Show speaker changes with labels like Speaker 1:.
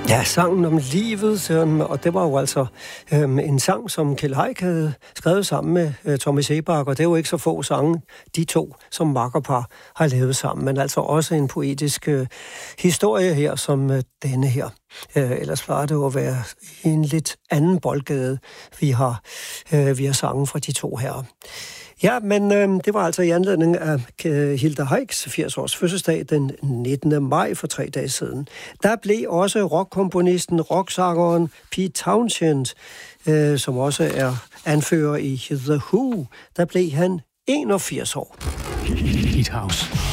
Speaker 1: Ja, sangen om livet, og det var jo altså en sang, som Kjeld Haik havde skrevet sammen med Tommy Seebach, og det er jo ikke så få sange, de to som makkerpar har lavet sammen, men altså også en poetisk historie her, som denne her. Ellers plejer det jo at være en lidt anden boldgade, vi har sangen fra de to herrer. Ja, men det var altså i anledning af Hilda Heiks 80-års fødselsdag den 19. maj for 3 dage siden. Der blev også rockkomponisten, rocksangeren Pete Townshend, som også er anfører i The Who, der blev han 81 år.
Speaker 2: Pete House.